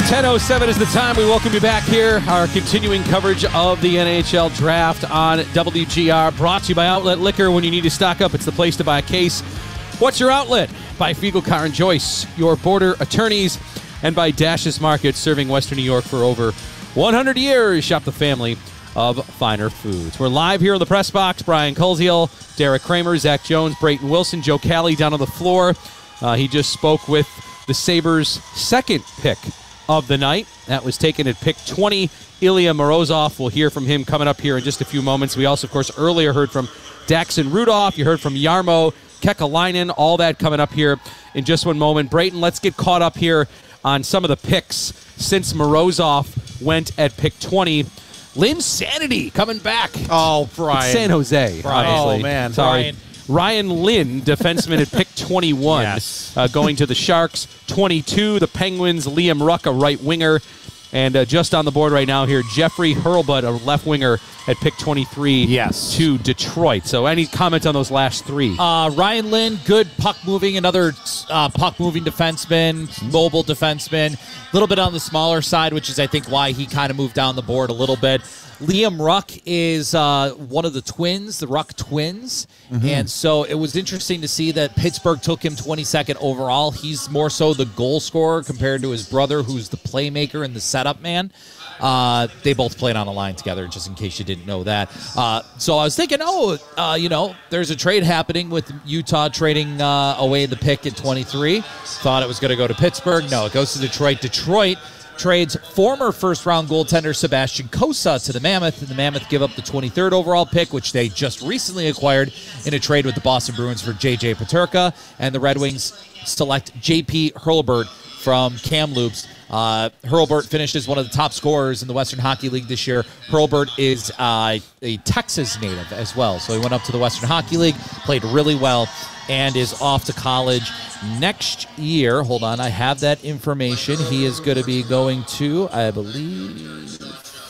10:07 is the time. We welcome you back here. Our continuing coverage of the NHL Draft on WGR, brought to you by Outlet Liquor. When you need to stock up, it's the place to buy a case. What's your outlet? By Fiegel, Carr and Joyce, your border attorneys, and by Dash's Market, serving Western New York for over 100 years. Shop the family of finer foods. We're live here in the press box. Brian Koziel, Derek Kramer, Zach Jones, Brayton Wilson, Joe Cali down on the floor. He just spoke with the Sabres' second pick of the night. That was taken at pick 20, Ilya Morozov. We'll hear from him coming up here in just a few moments. We also, of course, earlier heard from Daxon Rudolph. You heard from Jarmo Kekalainen. All that coming up here in just one moment. Brayton, let's get caught up here on some of the picks since Morozov went at pick 20. Linsanity coming back. Oh, Brian. It's San Jose, obviously. Oh, man. Sorry. Ryan Lynn, defenseman at pick 21, Yes. going to the Sharks. 22, the Penguins, Liam Ruck, a right winger. And just on the board right now here, Jeffrey Hurlbut, a left winger at pick 23 to Detroit. So any comments on those last three? Ryan Lynn, good puck-moving, another puck-moving defenseman, mobile defenseman. A little bit on the smaller side, which is, I think, why he kind of moved down the board a little bit. Liam Ruck is one of the twins, the Ruck twins. Mm-hmm. And so it was interesting to see that Pittsburgh took him 22nd overall. He's more so the goal scorer compared to his brother, who's the playmaker and the setup man. They both played on a line together, just in case you didn't know that. So I was thinking, there's a trade happening with Utah trading away the pick at 23. Thought it was going to go to Pittsburgh. No, it goes to Detroit. Detroit trades former first-round goaltender Sebastian Cossa to the Mammoth, and the Mammoth give up the 23rd overall pick, which they just recently acquired in a trade with the Boston Bruins for J.J. Peterka, and the Red Wings select J.P. Hurlburt from Kamloops. Hurlburt finished as one of the top scorers in the Western Hockey League this year. Hurlburt is a Texas native as well, so he went up to the Western Hockey League, played really well, and is off to college next year. Hold on, I have that information. He is going to be going to, I believe,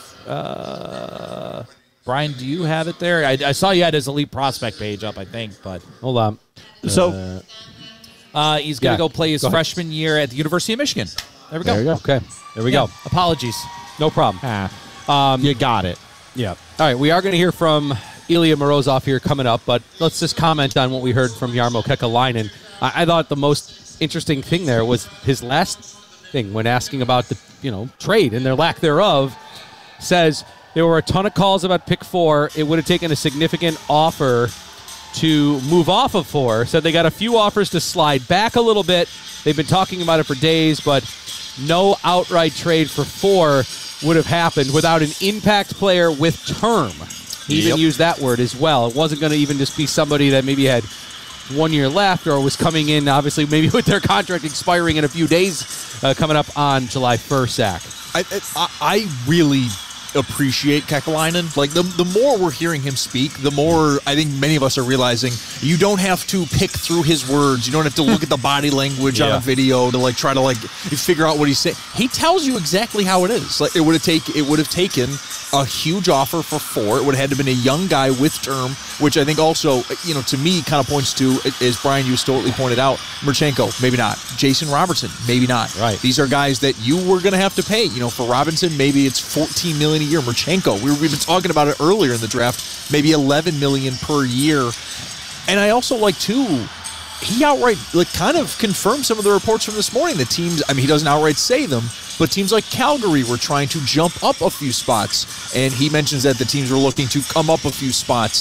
Brian, do you have it there? I saw you had his elite prospect page up, I think, but hold on. So he's going to go play his freshman year at the University of Michigan. There we go. There you go. Okay, there we go. Apologies. No problem. You got it. Yeah. All right, we are going to hear from Ilya Morozov here coming up, but let's just comment on what we heard from Jarmo Kekalainen. I thought the most interesting thing there was his last thing when asking about the trade and their lack thereof. Says there were a ton of calls about pick 4. It would have taken a significant offer to move off of 4. Said they got a few offers to slide back a little bit. They've been talking about it for days, but no outright trade for 4 would have happened without an impact player with term. He even used that word as well. It wasn't going to even just be somebody that maybe had 1 year left or was coming in, obviously, maybe with their contract expiring in a few days coming up on July 1st, Zach. I really appreciate Kekalainen. Like, the more we're hearing him speak, the more I think many of us are realizing you don't have to pick through his words. You don't have to look at the body language on a video to try to figure out what he's saying. He tells you exactly how it is. Like, it would have taken a huge offer for 4. It would have had to have been a young guy with term, which I think also, to me kind of points to, as Brian Ustotely pointed out, Marchenko, maybe not. Jason Robertson, maybe not. Right. These are guys that you were going to have to pay. For Robinson, maybe it's $14 million a year. Marchenko, we've been talking about it earlier in the draft, maybe $11 million per year. And I also he outright kind of confirmed some of the reports from this morning. The teams, he doesn't outright say them, but teams like Calgary were trying to jump up a few spots, and he mentions that the teams were looking to come up a few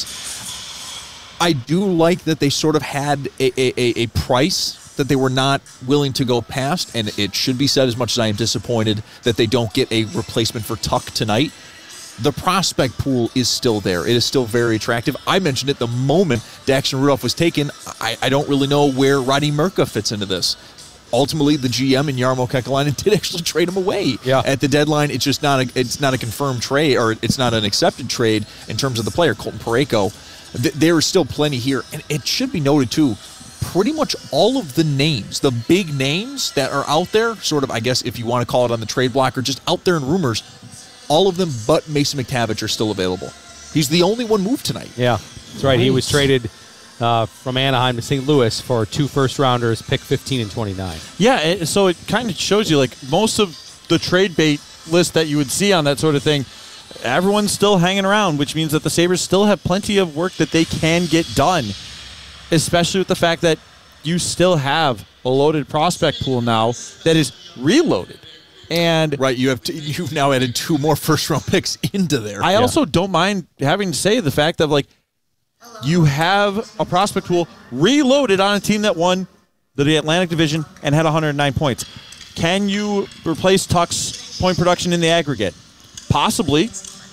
spots. I do like that they sort of had a price that they were not willing to go past, and it should be said, as much as I am disappointed that they don't get a replacement for Tuck tonight, the prospect pool is still there. It is still very attractive. I mentioned it the moment Daxon Rudolph was taken. I don't really know where Rodney Merca fits into this. Ultimately, the GM and Jarmo Kekalainen did actually trade him away at the deadline. It's just not a confirmed trade, or it's not an accepted trade in terms of the player, Colton Parayko. There is still plenty here, and it should be noted too, pretty much all of the names, the big names that are out there, sort of, I guess, if you want to call it on the trade block or just out there in rumors, all of them but Mason McTavish are still available. He's the only one moved tonight. Yeah, that's right. He was traded from Anaheim to St. Louis for 2 first-rounders, pick 15 and 29. Yeah, so it kind of shows you, most of the trade bait list that you would see on that sort of thing, everyone's still hanging around, which means that the Sabres still have plenty of work that they can get done, especially with the fact that you still have a loaded prospect pool now that is reloaded. And Right, you've now added 2 more first-round picks into there. I also don't mind having to say the fact of, like, you have a prospect pool reloaded on a team that won the Atlantic Division and had 109 points. Can you replace Tuch's point production in the aggregate? Possibly.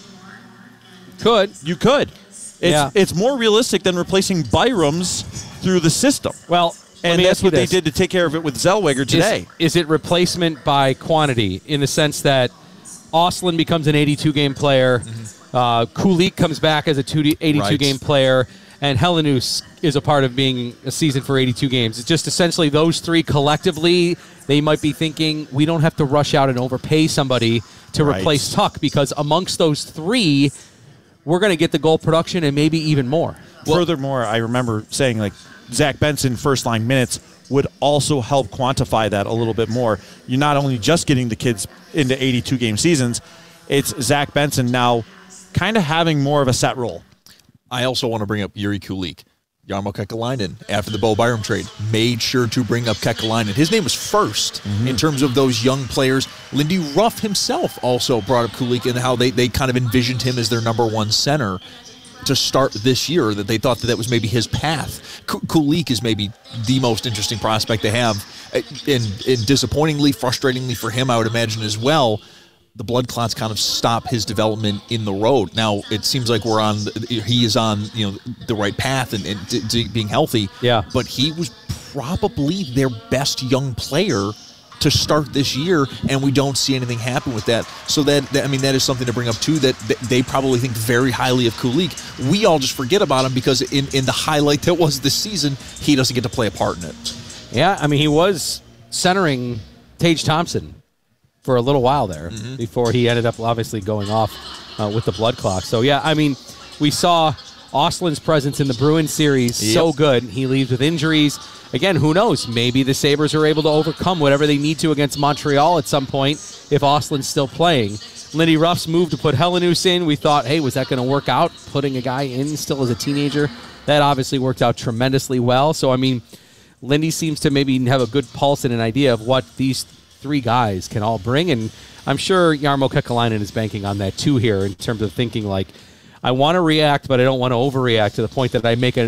You could. It's more realistic than replacing Byram's through the system. Well, and that's what they did to take care of it with Zellweger today. Is it replacement by quantity in the sense that Ostlund becomes an 82-game player, Kulik comes back as a 82-game player, and Helenius is a part of being a season for 82 games. It's just essentially those 3 collectively, they might be thinking, we don't have to rush out and overpay somebody to replace Tuch, because amongst those 3, we're going to get the goal production and maybe even more. Furthermore, I remember saying, like, Zach Benson first-line minutes would also help quantify that a little bit more. You're not only just getting the kids into 82-game seasons, it's Zach Benson now kind of having more of a set role. I also want to bring up Yuri Kulik. Jarmo Kekalainen, after the Bo Byram trade, made sure to bring up Kekalainen. His name was first in terms of those young players. Lindy Ruff himself also brought up Kulik and how they kind of envisioned him as their number 1 center to start this year, that they thought that was maybe his path. Kulik is maybe the most interesting prospect they have. And disappointingly, frustratingly for him, I would imagine as well, the blood clots kind of stop his development in the road. Now, it seems like he is on the right path and to being healthy. Yeah. But he was probably their best young player to start this year, and we don't see anything happen with that. So that is something to bring up too, that they probably think very highly of Kulik. We all just forget about him because in the highlight that was this season, he doesn't get to play a part in it. Yeah, I mean, he was centering Tage Thompson for a little while there before he ended up obviously going off with the blood clot. So, yeah, I mean, we saw Ostlund's presence in the Bruins series so good. He leaves with injuries. Again, who knows? Maybe the Sabres are able to overcome whatever they need to against Montreal at some point if Ostlund's still playing. Lindy Ruff's move to put Helenius in, we thought, hey, was that going to work out, putting a guy in still as a teenager? That obviously worked out tremendously well. So, I mean, Lindy seems to maybe have a good pulse and an idea of what these 3 guys can all bring, and I'm sure Jarmo Kekalainen is banking on that too here in terms of thinking, like, I want to react, but I don't want to overreact to the point that I make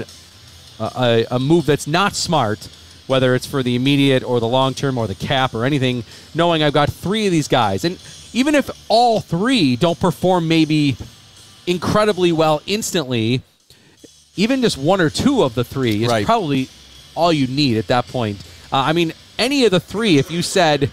a move that's not smart, whether it's for the immediate or the long-term or the cap or anything, knowing I've got 3 of these guys. And even if all 3 don't perform maybe incredibly well instantly, even just 1 or 2 of the 3 is probably all you need at that point. I mean, any of the 3, if you said,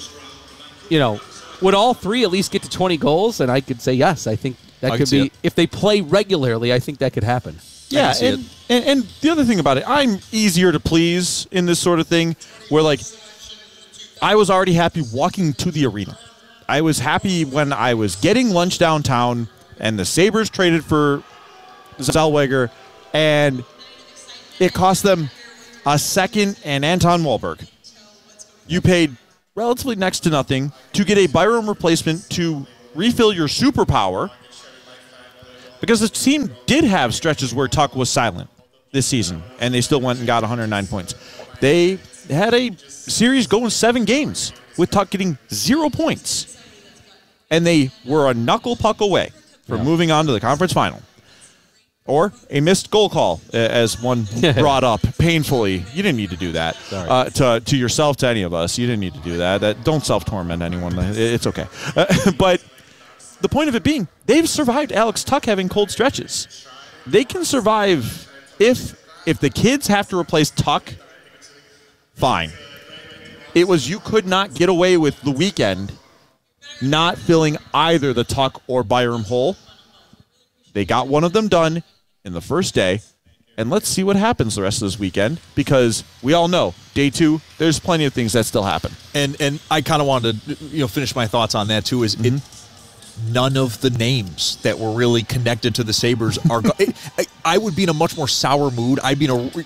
would all 3 at least get to 20 goals? And I could say yes. I think that could be, if they play regularly, I think that could happen. Yeah, and the other thing about it, I'm easier to please in this sort of thing where, like, I was already happy walking to the arena. I was happy when I was getting lunch downtown and the Sabres traded for Zellweger, and it cost them a second and Anton Wahlberg. You paid relatively next to nothing to get a Byram replacement to refill your superpower, because the team did have stretches where Tuch was silent this season, and they still went and got 109 points. They had a series going 7 games with Tuch getting 0 points, and they were a knuckle puck away from moving on to the conference final. Or a missed goal call, as one brought up painfully. You didn't need to do that to yourself, to any of us. You didn't need to do that. Don't self-torment anyone. It's okay. But the point of it being, they've survived Alex Tuch having cold stretches. They can survive if the kids have to replace Tuch, fine. It was you could not get away with the weekend not filling either the Tuch or Byram hole. They got one of them done in the first day, and let's see what happens the rest of this weekend, because we all know day 2, there's plenty of things that still happen. And I kind of wanted to finish my thoughts on that too. Is none of the names that were really connected to the Sabres are. I would be in a much more sour mood. I'd be in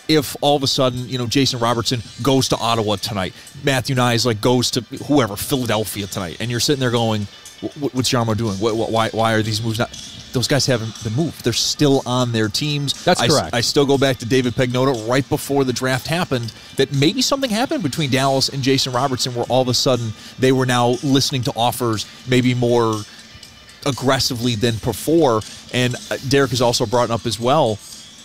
if all of a sudden, Jason Robertson goes to Ottawa tonight, Matthew Nyes goes to whoever, Philadelphia tonight, and you're sitting there going, what's Jarmo doing? Why are these moves not? Those guys haven't been moved. They're still on their teams. That's correct. I still go back to David Pagnotta right before the draft happened, that maybe something happened between Dallas and Jason Robertson where all of a sudden they were now listening to offers maybe more aggressively than before. And Derek has also brought up as well,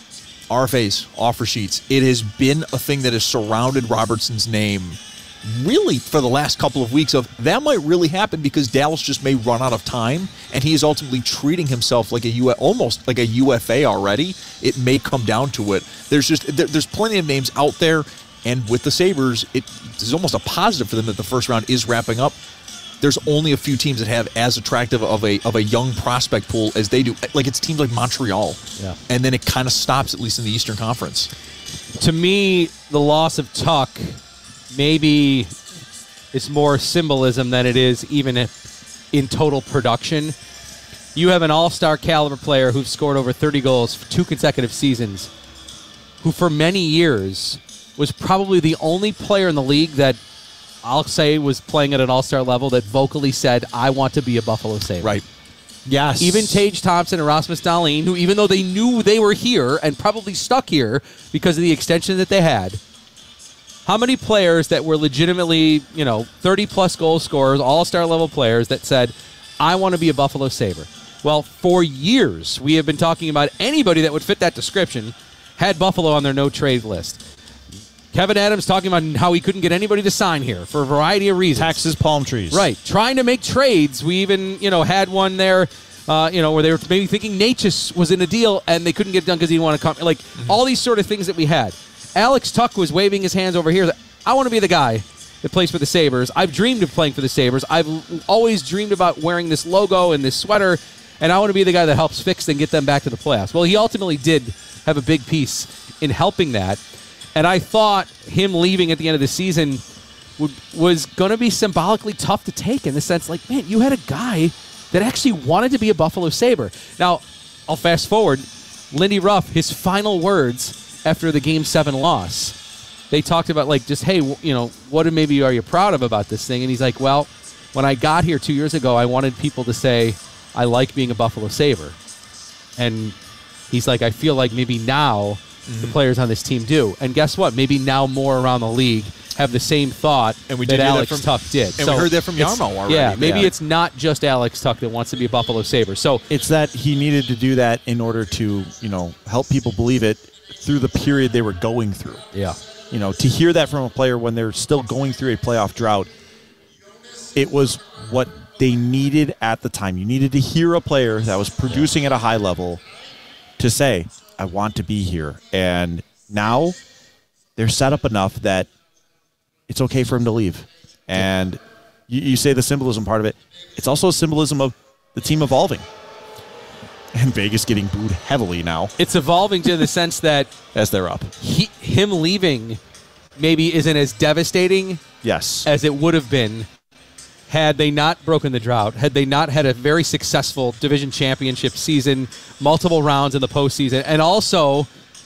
RFAs, offer sheets. It has been a thing that has surrounded Robertson's name really for the last couple of weeks of that might really happen because Dallas just may run out of time, and he is ultimately treating himself like almost like a UFA already. It may come down to it. There's plenty of names out there, and with the Sabres, it is almost a positive for them that the first round is wrapping up. There's only a few teams that have as attractive of a young prospect pool as they do. Like it's teams like Montreal. Yeah. And then it kind of stops, at least in the Eastern Conference. To me, the loss of Tuck maybe is more symbolism than it is even in total production. You have an all-star caliber player who's scored over 30 goals for 2 consecutive seasons, who for many years was probably the only player in the league that I'll say was playing at an all-star level that vocally said, I want to be a Buffalo Sabre. Right. Yes. Even Tage Thompson and Rasmus Dahlin, who even though they knew they were here and probably stuck here because of the extension that they had, how many players that were legitimately, 30-plus goal scorers, all-star level players that said, I want to be a Buffalo Sabre? Well, for years, we have been talking about anybody that would fit that description had Buffalo on their no-trade list. Kevin Adams talking about how he couldn't get anybody to sign here for a variety of reasons. Texas palm trees. Right. Trying to make trades. We even, had one there, where they were maybe thinking Natchez was in a deal and they couldn't get it done because he didn't want to come. All these sort of things that we had. Alex Tuck was waving his hands over here. I want to be the guy that plays for the Sabres. I've dreamed of playing for the Sabres. I've always dreamed about wearing this logo and this sweater, and I want to be the guy that helps fix and get them back to the playoffs. Well, he ultimately did have a big piece in helping that. And I thought him leaving at the end of the season was going to be symbolically tough to take in the sense, man, you had a guy that actually wanted to be a Buffalo Sabre. Now, I'll fast forward. Lindy Ruff, his final words after the Game 7 loss, they talked about, just, hey, what maybe are you proud of about this thing? And he's like, well, when I got here 2 years ago, I wanted people to say, I like being a Buffalo Sabre. And he's like, I feel like maybe now the players on this team do. And guess what? Maybe now more around the league have the same thought that Alex Tuck did. And we heard that from Jarmo already. Yeah, maybe it's not just Alex Tuck that wants to be a Buffalo Sabre. So it's that he needed to do that in order to, help people believe it through the period they were going through. Yeah. To hear that from a player when they're still going through a playoff drought, it was what they needed at the time. You needed to hear a player that was producing at a high level to say, I want to be here. And now they're set up enough that it's okay for him to leave. And you say the symbolism part of it. It's also a symbolism of the team evolving. And Vegas getting booed heavily now. It's evolving to the sense that as they're up. Him leaving maybe isn't as devastating as it would have been had they not broken the drought, had they not had a very successful division championship season, multiple rounds in the postseason, and also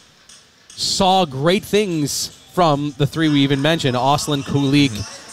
saw great things from the three we even mentioned, Ostlund, Kulik,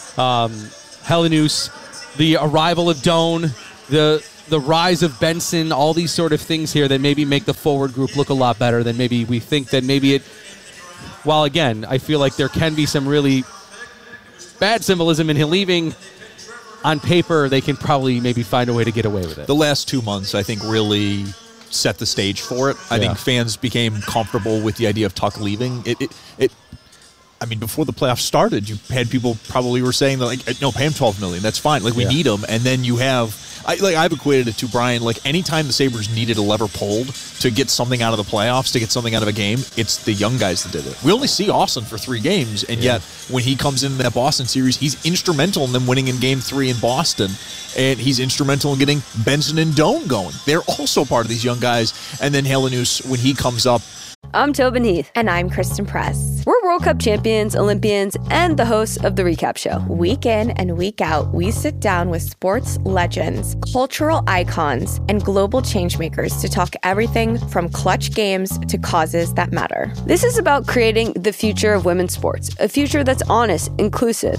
Helenius, the arrival of Doan, the rise of Benson, all these sort of things here that maybe make the forward group look a lot better than maybe we think that maybe it, while again, I feel like there can be some really bad symbolism in him leaving. On paper, they can probably maybe find a way to get away with it. The last 2 months, I think, really set the stage for it. I think fans became comfortable with the idea of Tuck leaving. I mean, before the playoffs started, you had people probably were saying that, no, pay him $12 million. That's fine. We need him. And then you have, I've equated it to Brian. Anytime the Sabres needed a lever pulled to get something out of the playoffs, to get something out of a game, it's the young guys that did it. We only see Austin for 3 games, and yet when he comes into that Boston series, he's instrumental in them winning in Game 3 in Boston, and he's instrumental in getting Benson and Doan going. They're also part of these young guys. And then Helenius, when he comes up, I'm Tobin Heath. And I'm Kristen Press. We're World Cup champions, Olympians, and the hosts of The Recap Show. Week in and week out, we sit down with sports legends, cultural icons, and global changemakers to talk everything from clutch games to causes that matter. This is about creating the future of women's sports, a future that's honest, inclusive,